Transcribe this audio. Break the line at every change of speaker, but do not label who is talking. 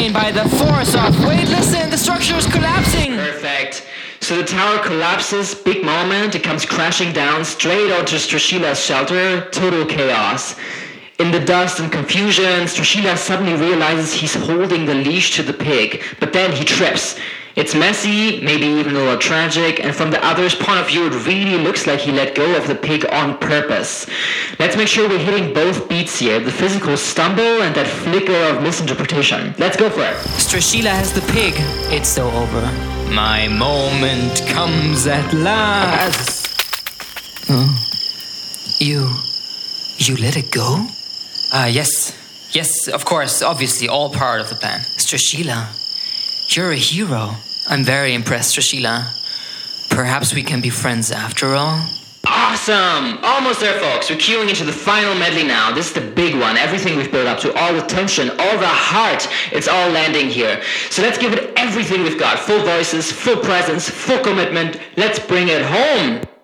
By the force of... Wait, listen, the structure is collapsing!
Perfect. So the tower collapses, big moment, it comes crashing down straight onto Strashila's shelter, total chaos. In the dust and confusion, Strashila suddenly realizes he's holding the leash to the pig, but then he trips. It's messy, maybe even a little tragic, and from the other's point of view, it really looks like he let go of the pig on purpose. Let's make sure we're hitting both beats here, the physical stumble and that flicker of misinterpretation. Let's go for it.
Strashila has the pig. It's so over. My moment comes at last. Oh. You let it go? Yes. Yes, of course, obviously, all part of the plan. Strashila, you're a hero. I'm very impressed, Strashila. Perhaps we can be friends after all?
Awesome! Almost there, folks. We're queuing into the final medley now. This is the big one. Everything we've built up to, all the tension, all the heart, it's all landing here. So let's give it everything we've got. Full voices, full presence, full commitment. Let's bring it home!